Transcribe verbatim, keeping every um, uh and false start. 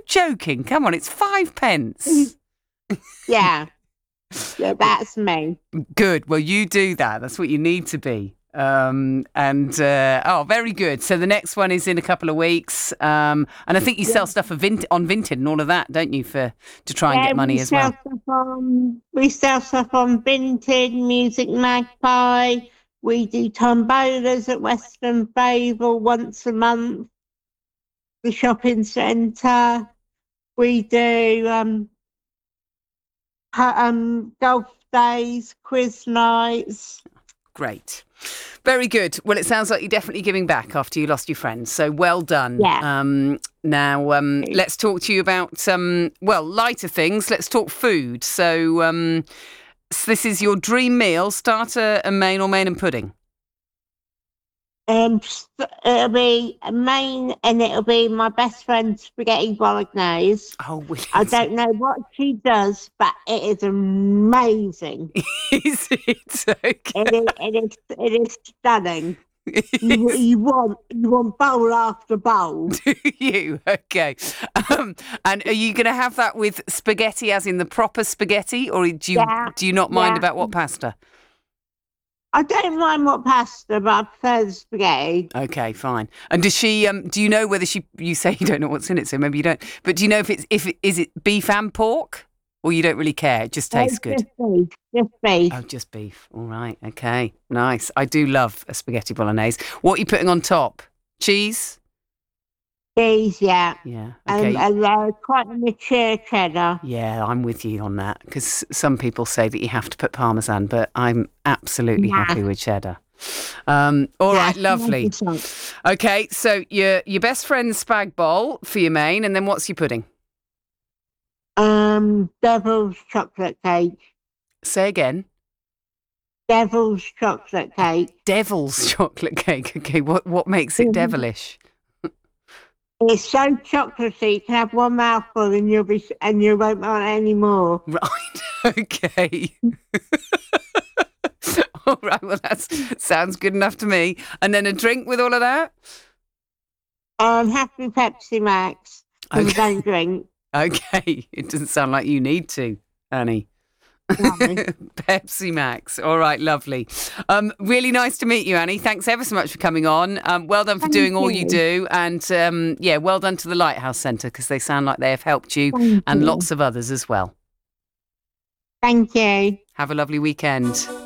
joking. Come on, it's five pence. Yeah. Yeah, that's me. Good. Well, you do that. That's what you need to be. Um, and, uh, oh, very good. So the next one is in a couple of weeks. Um, and I think you Yeah. sell stuff for Vint- on Vinted and all of that, don't you, for to try and Yeah, get money we as sell well? stuff on we sell stuff on Vinted, Music Magpie. We do tombolas at Western Favour once a month. The shopping centre. We do um, ha- um golf days, quiz nights. Great. Very good. Well, it sounds like you're definitely giving back after you lost your friends. So well done. Yeah. Um, now, um, let's talk to you about, um, well, lighter things. Let's talk food. So, um, so this is your dream meal, starter and main or main and pudding? Um, sp- it'll be a main, and it'll be my best friend's spaghetti bolognese. Oh, I is don't know what she does, but it is amazing. it? Is it? Okay. It is, it is, it is stunning. You, you want, you want bowl after bowl. Do you? Okay. Um, and are you going to have that with spaghetti, as in the proper spaghetti, or do you Yeah, do you not mind yeah. about what pasta? I don't mind what pasta, but I prefer the spaghetti. Okay, fine. And does she? Um, do you know whether she? You say you don't know what's in it, so maybe you don't. But do you know if it's if it, is it beef and pork, or you don't really care? It just tastes No, good. Just beef, just beef. Oh, just beef. All right. Okay. Nice. I do love a spaghetti bolognese. What are you putting on top? Cheese? Cheese, yeah. Yeah. Okay. Um, and uh, quite a mature cheddar. Yeah, I'm with you on that, because some people say that you have to put parmesan, but I'm absolutely Nah. happy with cheddar. Um, all Yeah, right, lovely. ninety cents. Okay, so your your best friend's spag bowl for your main, and then what's your pudding? Um, devil's chocolate cake. Say again. Devil's chocolate cake. Devil's chocolate cake. Okay, what what makes it devilish? It's so chocolatey. You can have one mouthful and you'll be and you won't want any more. Right. Okay. All right. Well, that sounds good enough to me. And then a drink with all of that. Um, happy Pepsi Max. 'Cause Okay. I don't drink. Okay. It doesn't sound like you need to, Annie. No. Pepsi Max. All right, lovely. Um, really nice to meet you, Annie. Thanks ever so much for coming on. Um, well done for Thank doing all you you. do. And um, yeah, well done to the Lighthouse Centre, because they sound like they have helped you Thank and you. lots of others as well. Thank you. Have a lovely weekend.